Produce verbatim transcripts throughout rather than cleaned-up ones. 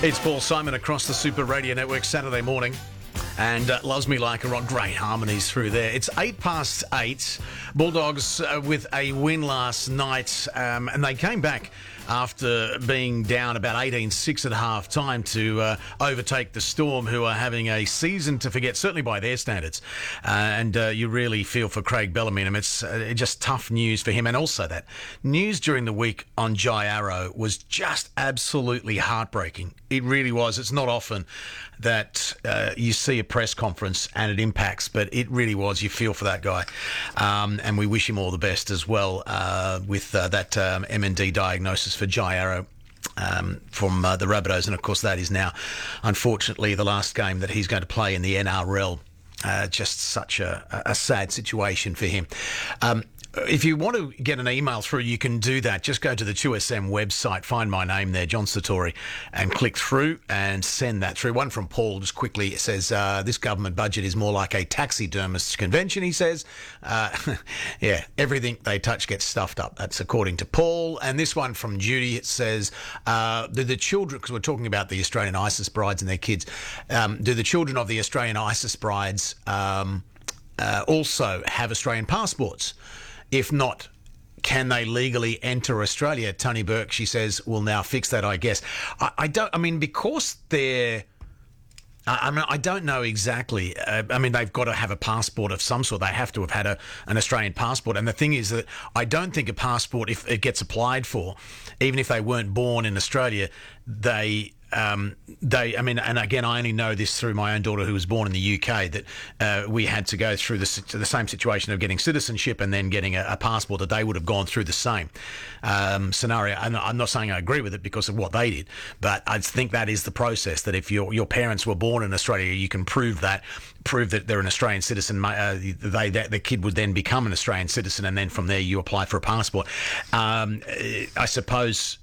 It's Paul Simon across the Super Radio Network Saturday morning. And uh, Loves Me Like a Rock, great harmonies through there. It's eight past eight. Bulldogs uh, with a win last night, um, and they came back after being down about eighteen six at half time to uh, overtake the Storm, who are having a season to forget, certainly by their standards. Uh, and uh, you really feel for Craig Bellamy. I mean, it's uh, just tough news for him. And also that news during the week on Jai Arrow was just absolutely heartbreaking. It really was. It's not often that uh, you see a press conference and it impacts, but it really was. You feel for that guy. Um, and we wish him all the best as well uh, with uh, that um, M N D diagnosis for Jai Arrow um, from uh, the Rabbitohs. And, of course, that is now, unfortunately, the last game that he's going to play in the N R L. Uh, just such a, a sad situation for him. Um, If you want to get an email through, you can do that. Just go to the two S M website, find my name there, John Satori, and click through and send that through. One from Paul just quickly. It says, uh, this government budget is more like a taxidermist's convention, he says. Uh, yeah, everything they touch gets stuffed up. That's according to Paul. And this one from Judy, it says, uh, do the children, because we're talking about the Australian ISIS brides and their kids, um, do the children of the Australian ISIS brides um, uh, also have Australian passports? If not, can they legally enter Australia? Tony Burke, she says, will now fix that, I guess. I, I don't, I mean, because they're, I, I mean, I don't know exactly. Uh, I mean, they've got to have a passport of some sort. They have to have had a, an Australian passport. And the thing is that I don't think a passport, if it gets applied for, even if they weren't born in Australia, they... Um, they, I mean, and again, I only know this through my own daughter who was born in the U K, that uh, we had to go through the, the same situation of getting citizenship and then getting a, a passport, that they would have gone through the same um, scenario. And I'm not saying I agree with it because of what they did, but I think that is the process, that if your your parents were born in Australia, you can prove that, prove that they're an Australian citizen. Uh, they that the kid would then become an Australian citizen, and then from there you apply for a passport. Um, I suppose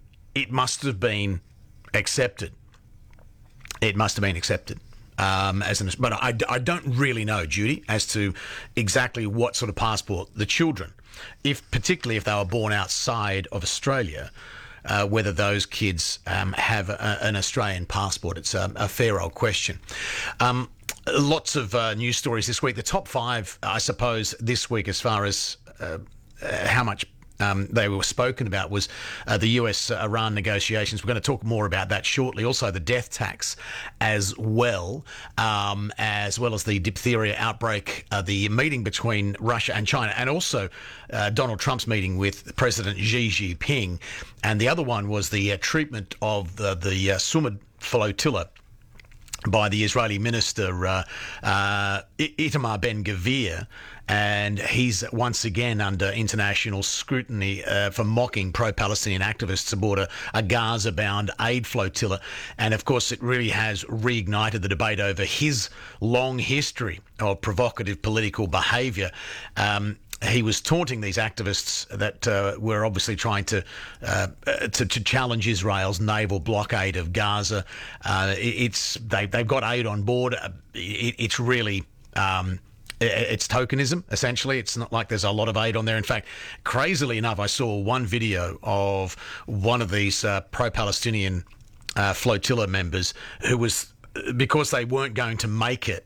it must have been accepted. It must have been accepted. Um, as an, but I, I don't really know, Judy, as to exactly what sort of passport the children, if particularly if they were born outside of Australia, uh, whether those kids um, have a, an Australian passport. It's a, a fair old question. Um, lots of uh, news stories this week. The top five, I suppose, this week as far as uh, uh, how much Um, they were spoken about was uh, the U S-Iran negotiations. We're going to talk more about that shortly. Also, the death tax as well, um, as well as the diphtheria outbreak, uh, the meeting between Russia and China, and also uh, Donald Trump's meeting with President Xi Jinping. And the other one was the uh, treatment of the, the uh, Sumud flotilla by the Israeli minister uh, uh, Itamar Ben-Gvir, and he's once again under international scrutiny uh, for mocking pro-Palestinian activists aboard a, a Gaza-bound aid flotilla. And of course, it really has reignited the debate over his long history of provocative political behaviour. Um, He was taunting these activists that uh, were obviously trying to, uh, to to challenge Israel's naval blockade of Gaza. Uh, it's they they've got aid on board. It, it's really. Um, It's tokenism, essentially. It's not like there's a lot of aid on there. In fact, crazily enough, I saw one video of one of these uh, pro-Palestinian uh, flotilla members who was, because they weren't going to make it,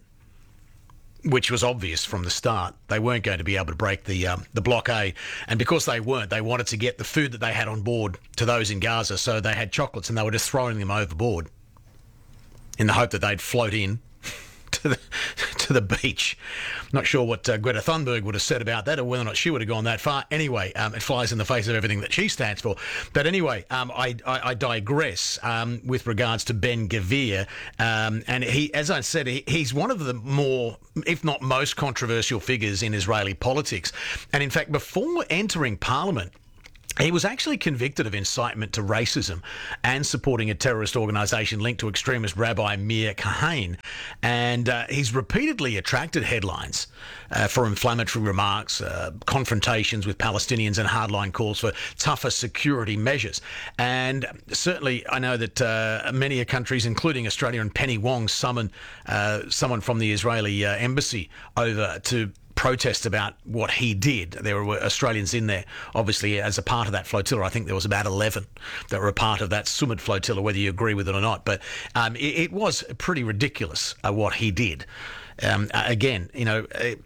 which was obvious from the start, they weren't going to be able to break the um, the blockade. And because they weren't, they wanted to get the food that they had on board to those in Gaza. So they had chocolates and they were just throwing them overboard in the hope that they'd float in to the, to the beach. Not sure what uh, Greta Thunberg would have said about that, or whether or not she would have gone that far. Anyway, um, it flies in the face of everything that she stands for. But anyway, um, I, I, I digress um, with regards to Ben-Gvir. Um, and he, as I said, he, he's one of the more, if not most controversial figures in Israeli politics. And in fact, before entering Parliament, he was actually convicted of incitement to racism and supporting a terrorist organisation linked to extremist Rabbi Meir Kahane. And uh, he's repeatedly attracted headlines uh, for inflammatory remarks, uh, confrontations with Palestinians, and hardline calls for tougher security measures. And certainly I know that uh, many countries, including Australia, and Penny Wong summoned uh, someone from the Israeli uh, embassy over to protest about what he did. There were Australians in there, obviously, as a part of that flotilla. I think there was about eleven that were a part of that Sumit flotilla, whether you agree with it or not. But um, it, it was pretty ridiculous uh, what he did. Um, again, you know... Uh,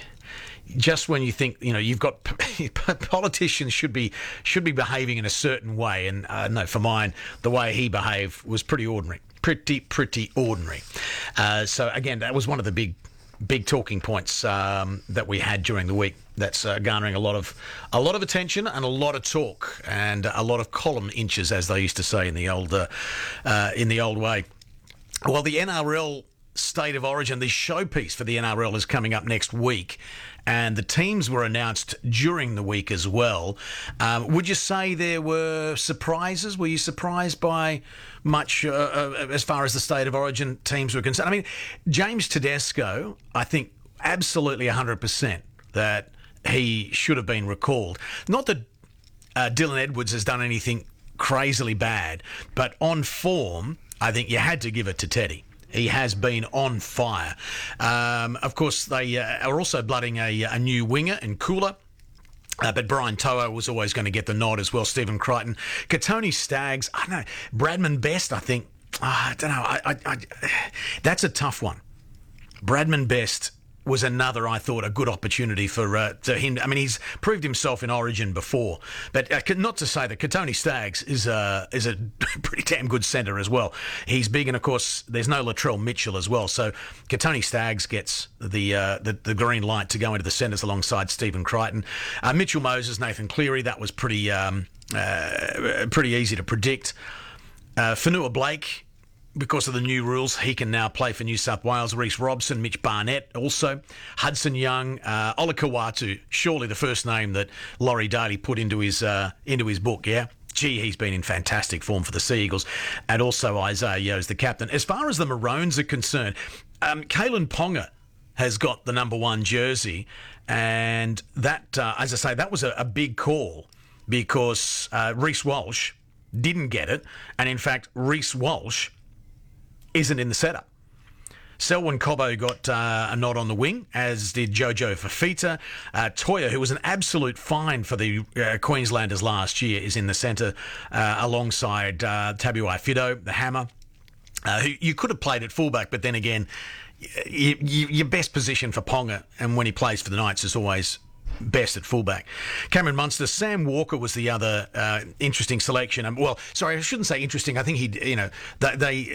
Just when you think, you know, you've got politicians should be should be behaving in a certain way, and uh, no, for mine, the way he behaved was pretty ordinary, pretty pretty ordinary. Uh, so again, that was one of the big big talking points um, that we had during the week. That's uh, garnering a lot of a lot of attention and a lot of talk and a lot of column inches, as they used to say in the old uh, uh, in the old way. Well, the N R L State of Origin, the showpiece for the N R L, is coming up next week, and the teams were announced during the week as well. Um, would you say there were surprises? Were you surprised by much uh, uh, as far as the State of Origin teams were concerned? I mean, James Tedesco, I think absolutely one hundred percent that he should have been recalled. Not that uh, Dylan Edwards has done anything crazily bad, but on form, I think you had to give it to Teddy. He has been on fire. Um, of course, they uh, are also blooding a, a new winger in Kula. Uh, but Brian To'o was always going to get the nod as well. Stephen Crichton. Katoni Staggs. I don't know. Bradman Best, I think. Uh, I don't know. I, I, I, that's a tough one. Bradman Best was another, I thought, a good opportunity for uh, to him. I mean, he's proved himself in Origin before, but uh, not to say that Katoni Staggs is a is a pretty damn good centre as well. He's big, and of course, there's no Latrell Mitchell as well. So Katoni Staggs gets the, uh, the the green light to go into the centres alongside Stephen Crichton, uh, Mitchell Moses, Nathan Cleary. That was pretty um, uh, pretty easy to predict. Uh, Fanua Blake. Because of the new rules, he can now play for New South Wales. Reece Robson, Mitch Barnett also. Hudson Young, uh, Ola Kawatu, surely the first name that Laurie Daly put into his uh, into his book, yeah? Gee, he's been in fantastic form for the Sea Eagles. And also Isaiah Yeo's the captain. As far as the Maroons are concerned, um, Kalen Ponga has got the number one jersey. And that, uh, as I say, that was a, a big call because uh, Reece Walsh didn't get it. And in fact, Reece Walsh isn't in the setup. Selwyn Cobbo got uh, a nod on the wing, as did Jojo Fafita. Uh, Toya, who was an absolute find for the uh, Queenslanders last year, is in the centre uh, alongside uh, Tabuai Fido, the hammer, uh, who you could have played at fullback, but then again, you, you, your best position for Ponga, and when he plays for the Knights, is always best at fullback. Cameron Munster. Sam Walker was the other uh, interesting selection. Um, well, sorry, I shouldn't say interesting. I think he, you know, they... they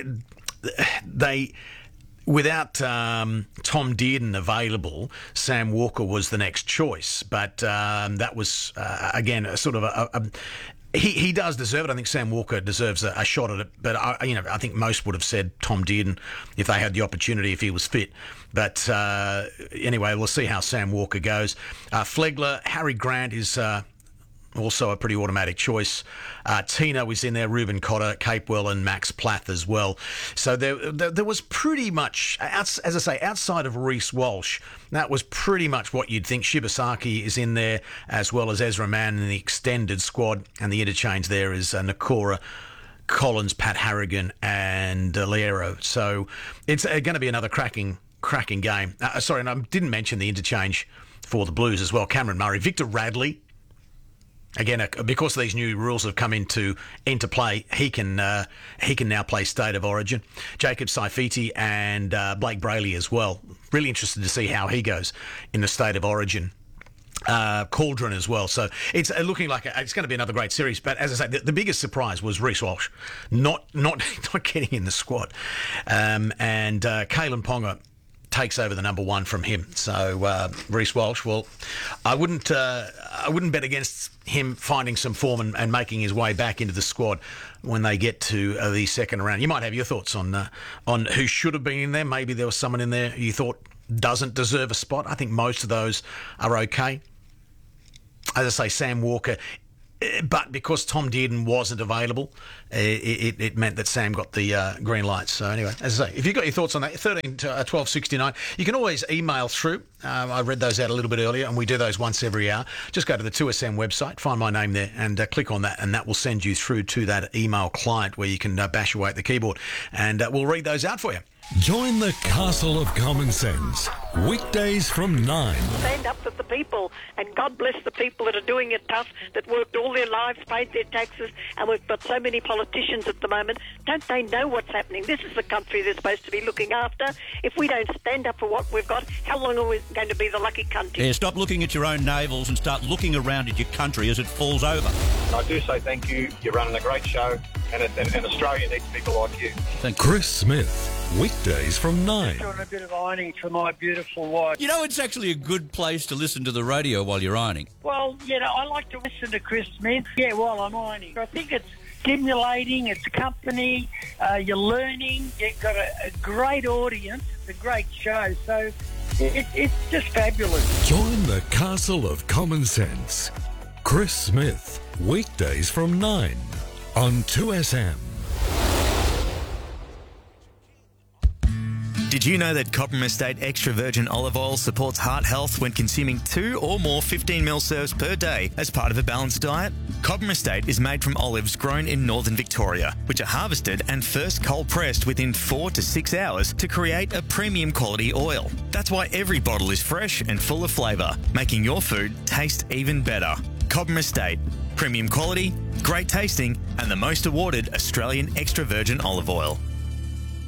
They, without um, Tom Dearden available, Sam Walker was the next choice. But um, that was, uh, again, a sort of a... a, a he, he does deserve it. I think Sam Walker deserves a, a shot at it. But, I, you know, I think most would have said Tom Dearden if they had the opportunity, if he was fit. But uh, anyway, we'll see how Sam Walker goes. Uh, Flegler, Harry Grant is... Uh, Also a pretty automatic choice. Uh, Tina was in there, Ruben Cotter, Capewell and Max Plath as well. So there, there, there was pretty much, as I say, outside of Reece Walsh, that was pretty much what you'd think. Shibasaki is in there, as well as Ezra Mann in the extended squad. And the interchange there is uh, Nakora, Collins, Pat Harrigan and uh, Liero. So it's uh, going to be another cracking, cracking game. Uh, sorry, and I didn't mention the interchange for the Blues as well. Cameron Murray, Victor Radley. Again, because these new rules have come into into play, he can uh, he can now play State of Origin. Jacob Saifiti and uh, Blake Brayley as well. Really interested to see how he goes in the State of Origin. Uh, Cauldron as well. So it's looking like a, it's going to be another great series. But as I say, the, the biggest surprise was Reece Walsh not not not getting in the squad, um, and uh, Kalen Ponga takes over the number one from him. So uh, Reece Walsh, well, I wouldn't uh, I wouldn't bet against him finding some form and, and making his way back into the squad when they get to uh, the second round. You might have your thoughts on uh, on who should have been in there. Maybe there was someone in there who you thought doesn't deserve a spot. I think most of those are okay. As I say, Sam Walker. But because Tom Dearden wasn't available, it, it, it meant that Sam got the uh, green light. So anyway, as I say, if you've got your thoughts on that, thirteen to twelve sixty-nine, you can always email through. Um, I read those out a little bit earlier, and we do those once every hour. Just go to the two S M website, find my name there, and uh, click on that, and that will send you through to that email client where you can uh, bash away at the keyboard, and uh, we'll read those out for you. Join the Castle of Common Sense weekdays from nine. Stand up with the people, and God bless the people that are doing it tough, that worked all their lives, paid their taxes, and we've got so many politicians at the moment. Don't they know what's happening? This is the country they're supposed to be looking after. If we don't stand up for what we've got, how long are we going to be the lucky country? Yeah, stop looking at your own navels and start looking around at your country as it falls over. I do say thank you. You're running a great show, and, it, and, and Australia needs people like you. Thank you. Chris Smith, weekdays from nine. Doing a bit of ironing for my beautiful wife. You know, it's actually a good place to listen to the radio while you're ironing. Well, you know, I like to listen to Chris Smith, yeah, while I'm ironing. I think it's stimulating, it's company, uh, you're learning, you've got a, a great audience, it's a great show, so it, it's just fabulous. Join the castle of common sense. Chris Smith, weekdays from nine on two S M. Did you know that Cobram Estate Extra Virgin Olive Oil supports heart health when consuming two or more fifteen mil serves per day as part of a balanced diet? Cobram Estate is made from olives grown in northern Victoria, which are harvested and first cold pressed within four to six hours to create a premium quality oil. That's why every bottle is fresh and full of flavour, making your food taste even better. Cobram Estate, premium quality, great tasting, and the most awarded Australian extra virgin olive oil.